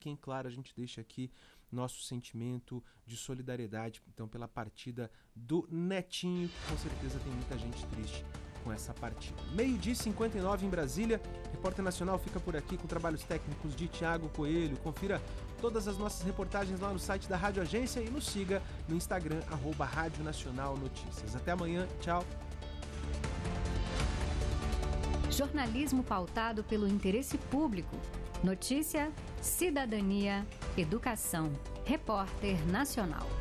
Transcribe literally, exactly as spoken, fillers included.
Quem, claro, a gente deixa aqui nosso sentimento de solidariedade, então, pela partida do Netinho, que com certeza tem muita gente triste com essa partida. Meio-dia e cinquenta e nove em Brasília. Repórter Nacional fica por aqui com trabalhos técnicos de Tiago Coelho. Confira todas as nossas reportagens lá no site da Rádio Agência e nos siga no Instagram, arroba Rádio Nacional Notícias. Até amanhã. Tchau. Jornalismo pautado pelo interesse público. Notícia, cidadania, educação. Repórter Nacional.